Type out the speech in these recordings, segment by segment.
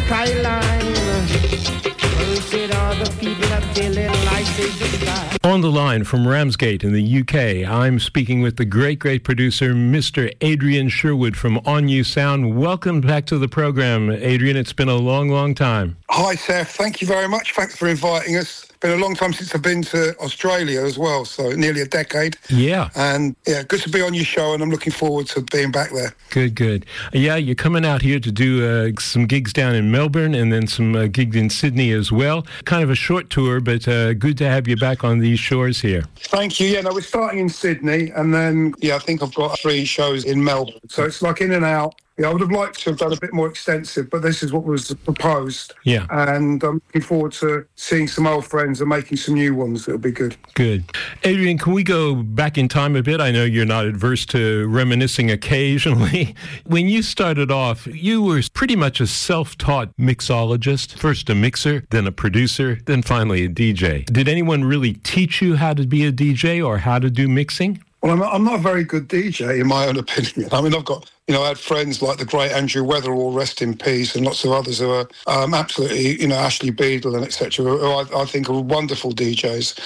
skyline. Said all the people are feeling like they just died. On the line from Ramsgate in the UK, I'm speaking with the great producer, Mr. Adrian Sherwood from On You Sound. Welcome back to the program, Adrian. It's been a long time. Hi, Seth. Thank you very much. Thanks for inviting us. Been a long time since I've been to Australia as well, so nearly a decade. Yeah. And yeah, good to be on your show, and I'm looking forward to being back there. Good. Yeah, you're coming out here to do some gigs down in Melbourne and then some gigs in Sydney as well. Kind of a short tour, but good to have you back on these shores here. Thank you. Yeah, no, we're starting in Sydney, and then, I think I've got 3 shows in Melbourne. So it's like in and out. Yeah, I would have liked to have done a bit more extensive, but this is what was proposed. Yeah. And I'm looking forward to seeing some old friends and making some new ones. It'll be good. Good. Adrian, can we go back in time a bit? I know you're not adverse to reminiscing occasionally. When you started off, you were pretty much a self-taught mixologist. First a mixer, then a producer, then finally a DJ. Did anyone really teach you how to be a DJ or how to do mixing? Well, I'm not a very good DJ, in my own opinion. I mean, I've got, I had friends like the great Andrew Weatherall, rest in peace, and lots of others who are absolutely, Ashley Beadle and etc., who I think are wonderful DJs.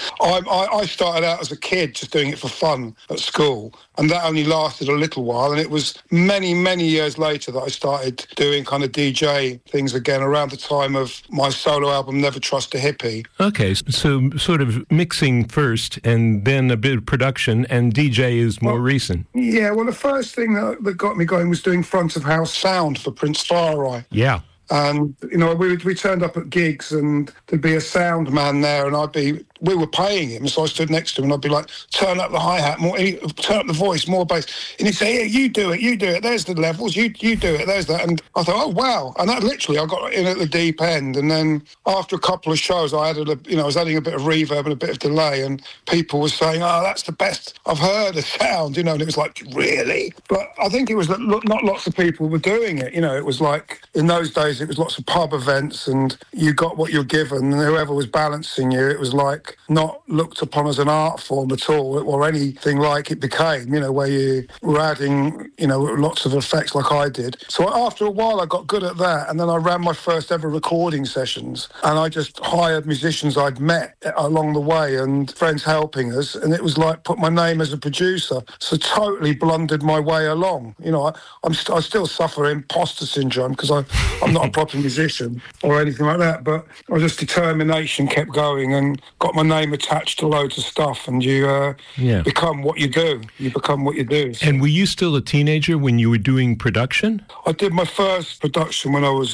I started out as a kid just doing it for fun at school, and that only lasted a little while, and it was many years later that I started doing kind of DJ things again, around the time of my solo album, Never Trust a Hippie. Okay, so sort of mixing first, and then a bit of production, and DJ is more recent. Yeah, well, the first thing that got me going was doing front of house sound for Prince Far-I. Yeah. And, we turned up at gigs and there'd be a sound man there, and we were paying him, so I stood next to him and I'd be like, turn up the hi-hat more, turn up the voice, more bass. And he'd say, yeah, you do it, there's the levels, you do it, there's that. And I thought, oh, wow. And that literally, I got in at the deep end. And then after a couple of shows, I was adding a bit of reverb and a bit of delay, and people were saying, oh, that's the best I've heard of sound, and it was like, really? But I think it was that not lots of people were doing it. It was like, in those days, it was lots of pub events, and you got what you're given, and whoever was balancing you, it was like not looked upon as an art form at all, or anything like it became, where you were adding, lots of effects like I did. So after a while, I got good at that, and then I ran my first ever recording sessions, and I just hired musicians I'd met along the way and friends helping us, and it was like put my name as a producer. So totally blundered my way along. I still suffer imposter syndrome because I'm not a proper musician or anything like that, but I just determination kept going and got my name attached to loads of stuff, and you become what you do. You become what you do. So. And were you still a teenager when you were doing production? I did my first production when I was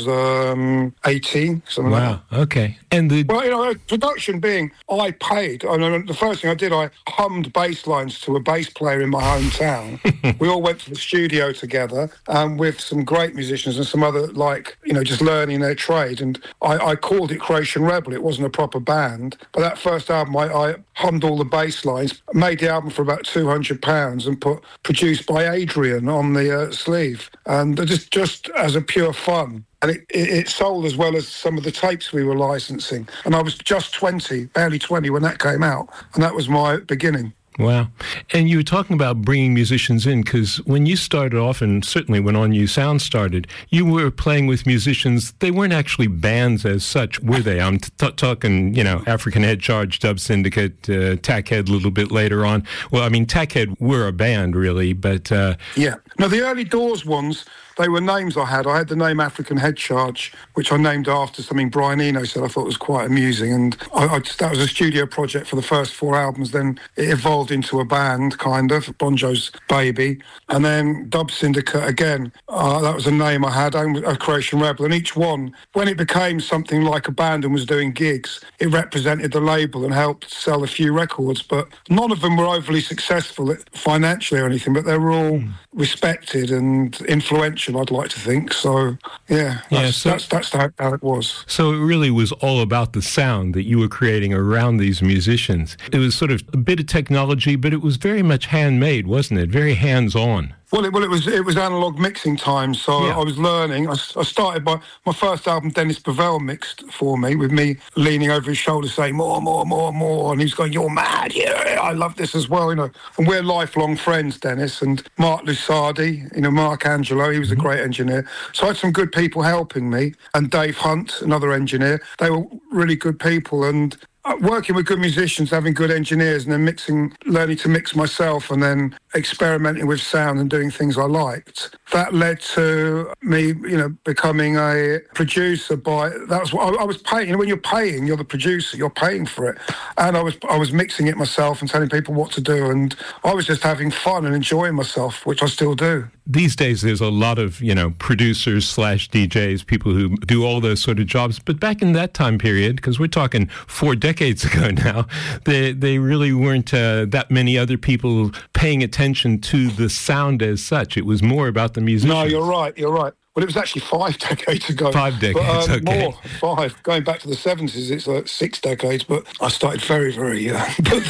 18. Something wow, like that. Okay. And production being, I paid. The first thing I did, I hummed bass lines to a bass player in my hometown. We all went to the studio together with some great musicians and some other, just learning their trade. And I called it Croatian Rebel. It wasn't a proper band. But that first album, I hummed all the bass lines, made the album for about £200 and put produced by Adrian on the sleeve. And just as a pure fun. And it sold as well as some of the tapes we were licensing. And I was just 20, barely 20 when that came out. And that was my beginning. Wow. And you were talking about bringing musicians in, because when you started off, and certainly when On You Sound started, you were playing with musicians. They weren't actually bands as such, were they? I'm talking, African Head Charge, Dub Syndicate, Tackhead a little bit later on. Well, I mean, Tackhead were a band, really, but... Yeah. No, the early doors ones, they were names I had. I had the name African Head Charge, which I named after something Brian Eno said I thought was quite amusing. And that was a studio project for the first 4 albums. Then it evolved into a band, kind of, Bonjo's Baby. And then Dub Syndicate, again, that was a name I had, a Croatian Rebel. And each one, when it became something like a band and was doing gigs, it represented the label and helped sell a few records. But none of them were overly successful financially or anything, but they were all respected and influential, I'd like to think. So, that's how it was. So it really was all about the sound that you were creating around these musicians. It was sort of a bit of technology, but it was very much handmade, wasn't it? Very hands-on. Well, it was analog mixing time, so Yeah. I was learning. I started by my first album. Dennis Bovell mixed for me, with me leaning over his shoulder saying more, and he was going, "You're mad, yeah, I love this as well," you know. And we're lifelong friends, Dennis and Mark Lusardi, you know, Mark Angelo. He was a great engineer. So I had some good people helping me, and Dave Hunt, another engineer. They were really good people, and working with good musicians, having good engineers, and then learning to mix myself, and then experimenting with sound and doing things I liked. That led to me, you know, becoming a producer. That's what I was paying. You know, when you're paying, you're the producer. You're paying for it, and I was mixing it myself and telling people what to do, and I was just having fun and enjoying myself, which I still do. These days, there's a lot of, you know, producers / DJs, people who do all those sort of jobs. But back in that time period, because we're talking 4 decades ago now, they really weren't that many other people paying attention to the sound as such. It was more about the musicians. No, you're right. Well, it was actually 5 decades ago. 5 decades, but, okay. More, 5. Going back to the 70s, it's like 6 decades, but I started very, very young. But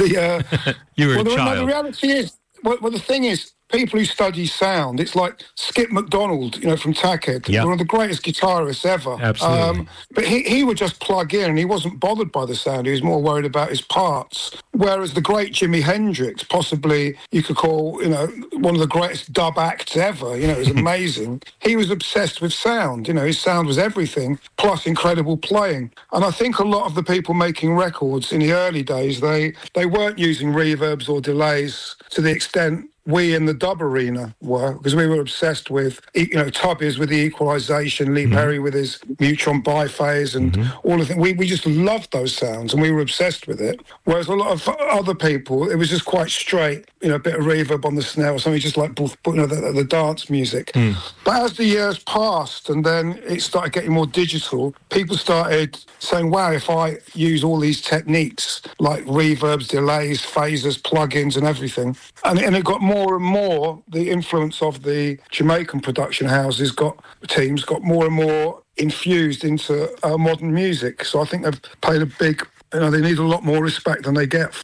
You were a child. The reality is, well, the thing is, people who study sound, it's like Skip McDonald, you know, from Tackhead, Yep. one of the greatest guitarists ever. Absolutely. But he would just plug in, and he wasn't bothered by the sound. He was more worried about his parts. Whereas the great Jimi Hendrix, possibly you could call, you know, one of the greatest dub acts ever. You know, it was amazing. He was obsessed with sound. You know, his sound was everything, plus incredible playing. And I think a lot of the people making records in the early days, they weren't using reverbs or delays to the extent we in the dub arena were, because we were obsessed with, you know, Tubbies with the equalisation, Lee Perry with his Neutron biphase, and all of it. We just loved those sounds, and we were obsessed with it. Whereas a lot of other people, it was just quite straight, you know, a bit of reverb on the snare or something, just like, you know, the dance music. But as the years passed, and then it started getting more digital, people started saying, wow, if I use all these techniques like reverbs, delays, phasers, plugins and everything, and it got more and more, the influence of the Jamaican production houses got more and more infused into modern music. So I think they've played a big, you know, they need a lot more respect than they get.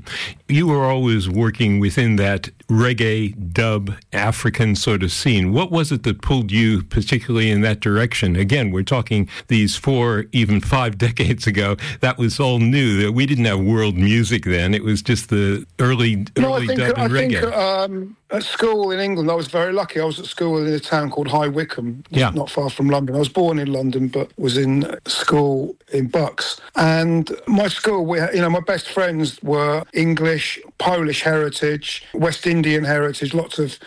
You were always working within that reggae, dub, African sort of scene. What was it that pulled you particularly in that direction? Again, we're talking these 4, even 5 decades ago. That was all new. We didn't have world music then. It was just the early dub and reggae. At school in England, I was very lucky. I was at school in a town called High Wycombe, not far from London. I was born in London, but was in school in Bucks. And my school, my best friends were English, Polish heritage, West Indian heritage, lots of,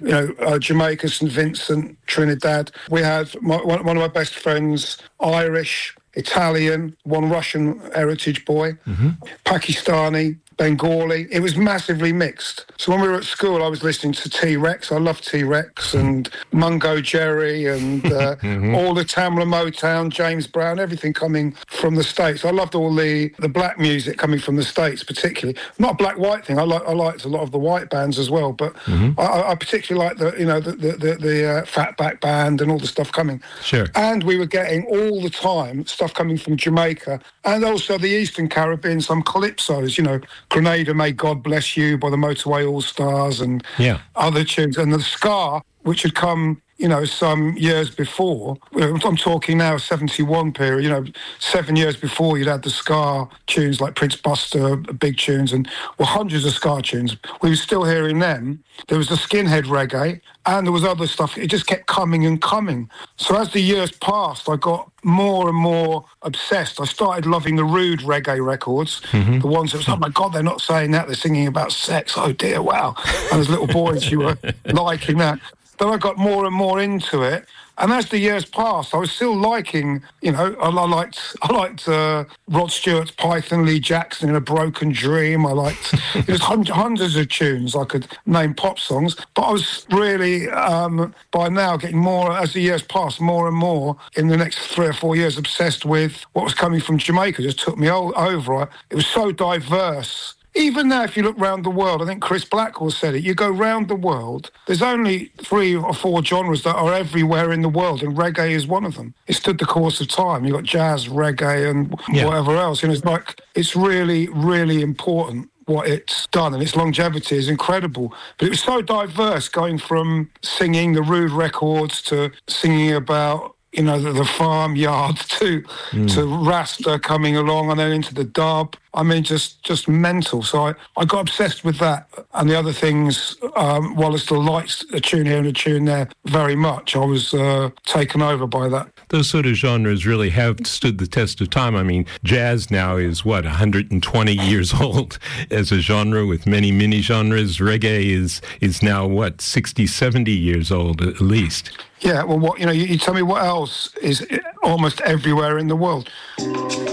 Jamaica, St. Vincent, Trinidad. We had one of my best friends, Irish, Italian, one Russian heritage boy, Pakistani, Bengali. It was massively mixed. So when we were at school, I was listening to T-Rex. I love T-Rex and Mungo Jerry and all the Tamla Motown, James Brown, everything coming from the States. I loved all the black music coming from the States, particularly. Not a black-white thing. I liked a lot of the white bands as well, but I particularly liked the Fatback Band and all the stuff coming. Sure. And we were getting all the time stuff coming from Jamaica and also the Eastern Caribbean, some calypsos, Grenada, May God Bless You by the Motorway All-Stars and other tunes. And the ska, which had come, some years before. I'm talking now 71 period, 7 years before you'd had the ska tunes like Prince Buster, big tunes, and hundreds of ska tunes. We were still hearing them. There was the skinhead reggae, and there was other stuff. It just kept coming and coming. So as the years passed, I got more and more obsessed. I started loving the rude reggae records, the ones that was, oh my God, they're not saying that, they're singing about sex. Oh dear, wow. And as little boys, you were liking that. Then I got more and more into it. And as the years passed, I was still liking, I liked Rod Stewart's Python, Lee Jackson in A Broken Dream. I liked, there's hundreds of tunes I could name pop songs. But I was really, by now, getting more, as the years passed, more and more in the next 3 or 4 years, obsessed with what was coming from Jamaica. It just took me over. It was so diverse. Even now, if you look round the world, I think Chris Blackwell said it, you go round the world, there's only 3 or 4 genres that are everywhere in the world, and reggae is one of them. It stood the course of time. You've got jazz, reggae, and whatever else. It's really, really important what it's done, and its longevity is incredible. But it was so diverse, going from singing the Rude records to singing about, you know, the farmyard to Rasta coming along, and then into the dub. I mean, just mental. So I got obsessed with that and the other things. Wallace still likes a tune here and a tune there very much. I was taken over by that. Those sort of genres really have stood the test of time. I mean, jazz now is, 120 years old as a genre with many mini-genres. Reggae is now, 60, 70 years old at least. Yeah, well, you tell me what else is almost everywhere in the world.